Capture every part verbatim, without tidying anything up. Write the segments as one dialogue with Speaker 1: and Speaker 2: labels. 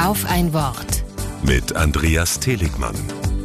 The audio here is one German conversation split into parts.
Speaker 1: Auf ein Wort.
Speaker 2: Mit Andreas Teligmann.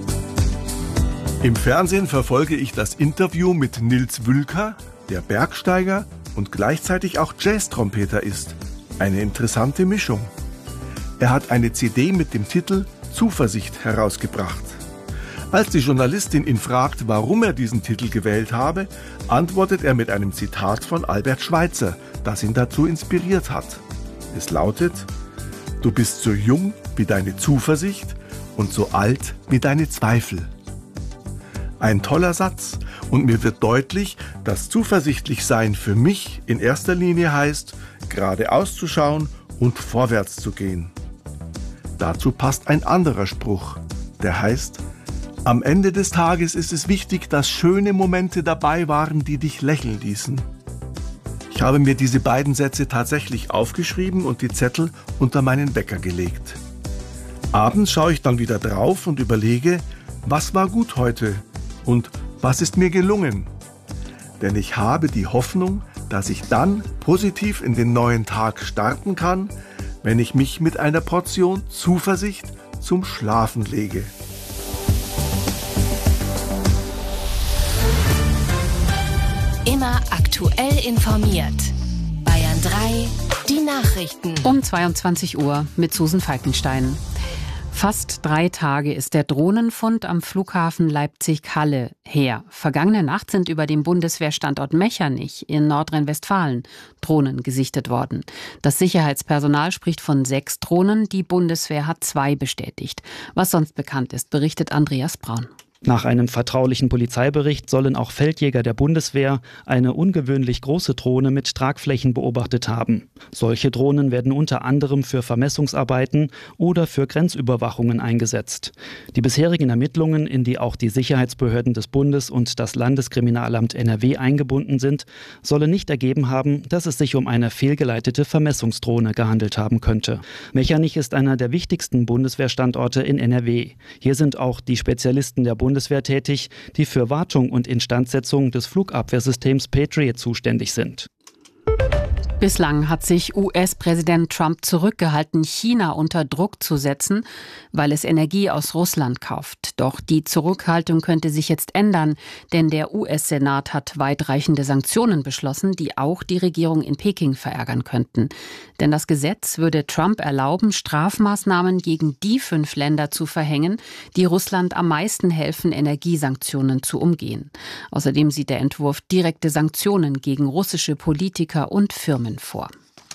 Speaker 3: Im Fernsehen verfolge ich das Interview mit Nils Wülker, der Bergsteiger und gleichzeitig auch Jazz-Trompeter ist. Eine interessante Mischung. Er hat eine C D mit dem Titel Zuversicht herausgebracht. Als die Journalistin ihn fragt, warum er diesen Titel gewählt habe, antwortet er mit einem Zitat von Albert Schweitzer, das ihn dazu inspiriert hat. Es lautet: Du bist so jung wie deine Zuversicht und so alt wie deine Zweifel. Ein toller Satz, und mir wird deutlich, dass zuversichtlich sein für mich in erster Linie heißt, geradeaus zu schauen und vorwärts zu gehen. Dazu passt ein anderer Spruch, der heißt: Am Ende des Tages ist es wichtig, dass schöne Momente dabei waren, die dich lächeln ließen. Ich habe mir diese beiden Sätze tatsächlich aufgeschrieben und die Zettel unter meinen Wecker gelegt. Abends schaue ich dann wieder drauf und überlege, was war gut heute und was ist mir gelungen. Denn ich habe die Hoffnung, dass ich dann positiv in den neuen Tag starten kann, wenn ich mich mit einer Portion Zuversicht zum Schlafen lege.
Speaker 1: Immer aktuell informiert. Bayern drei, die Nachrichten.
Speaker 4: Um zweiundzwanzig Uhr mit Susan Falkenstein. Fast drei Tage ist der Drohnenfund am Flughafen Leipzig-Halle her. Vergangene Nacht sind über dem Bundeswehrstandort Mechernich in Nordrhein-Westfalen Drohnen gesichtet worden. Das Sicherheitspersonal spricht von sechs Drohnen. Die Bundeswehr hat zwei bestätigt. Was sonst bekannt ist, berichtet Andreas Braun.
Speaker 5: Nach einem vertraulichen Polizeibericht sollen auch Feldjäger der Bundeswehr eine ungewöhnlich große Drohne mit Tragflächen beobachtet haben. Solche Drohnen werden unter anderem für Vermessungsarbeiten oder für Grenzüberwachungen eingesetzt. Die bisherigen Ermittlungen, in die auch die Sicherheitsbehörden des Bundes und das Landeskriminalamt N R W eingebunden sind, sollen nicht ergeben haben, dass es sich um eine fehlgeleitete Vermessungsdrohne gehandelt haben könnte. Mechernich ist einer der wichtigsten Bundeswehrstandorte in N R W. Hier sind auch die Spezialisten der Bundeswehr Bundeswehr tätig, die für Wartung und Instandsetzung des Flugabwehrsystems Patriot zuständig sind.
Speaker 4: Bislang hat sich U S-Präsident Trump zurückgehalten, China unter Druck zu setzen, weil es Energie aus Russland kauft. Doch die Zurückhaltung könnte sich jetzt ändern, denn der U S-Senat hat weitreichende Sanktionen beschlossen, die auch die Regierung in Peking verärgern könnten. Denn das Gesetz würde Trump erlauben, Strafmaßnahmen gegen die fünf Länder zu verhängen, die Russland am meisten helfen, Energiesanktionen zu umgehen. Außerdem sieht der Entwurf direkte Sanktionen gegen russische Politiker und Firmen vor.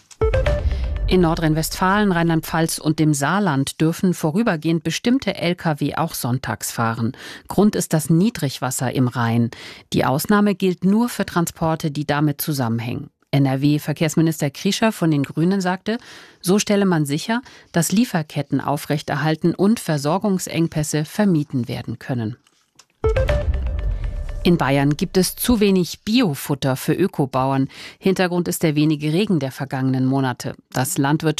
Speaker 4: In Nordrhein-Westfalen, Rheinland-Pfalz und dem Saarland dürfen vorübergehend bestimmte L K W auch sonntags fahren. Grund ist das Niedrigwasser im Rhein. Die Ausnahme gilt nur für Transporte, die damit zusammenhängen. N R W-Verkehrsminister Krischer von den Grünen sagte, so stelle man sicher, dass Lieferketten aufrechterhalten und Versorgungsengpässe vermieden werden können. In Bayern gibt es zu wenig Biofutter für Ökobauern. Hintergrund ist der wenige Regen der vergangenen Monate. Das Landwirtschafts-